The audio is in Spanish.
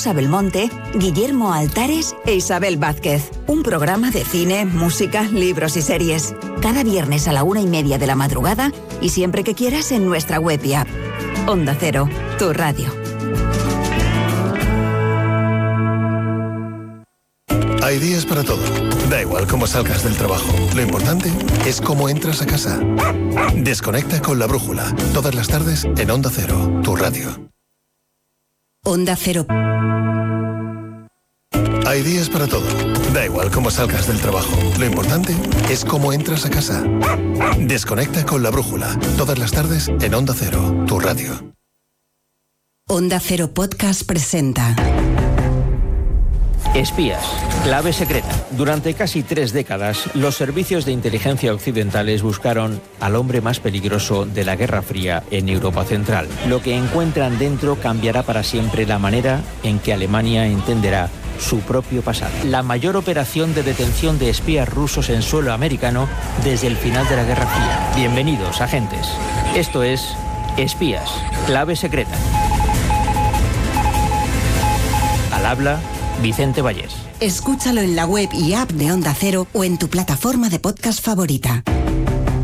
Rosa Belmonte, Guillermo Altares e Isabel Vázquez. Un programa de cine, música, libros y series. Cada viernes a la 1:30 de la madrugada y siempre que quieras en nuestra web y app. Onda Cero, tu radio. Hay días para todo. Da igual cómo salgas del trabajo. Lo importante es cómo entras a casa. Desconecta con La Brújula. Todas las tardes en Onda Cero, tu radio. Onda Cero. Hay días para todo. Da igual cómo salgas del trabajo. Lo importante es cómo entras a casa. Desconecta con La Brújula. Todas las tardes en Onda Cero, tu radio. Onda Cero Podcast presenta Espías, clave secreta. Durante casi 3 décadas, los servicios de inteligencia occidentales buscaron al hombre más peligroso de la Guerra Fría en Europa Central. Lo que encuentran dentro cambiará para siempre la manera en que Alemania entenderá su propio pasado. La mayor operación de detención de espías rusos en suelo americano desde el final de la Guerra Fría. Bienvenidos, agentes. Esto es Espías, clave secreta. Al habla Vicente Vallés. Escúchalo en la web y app de Onda Cero o en tu plataforma de podcast favorita.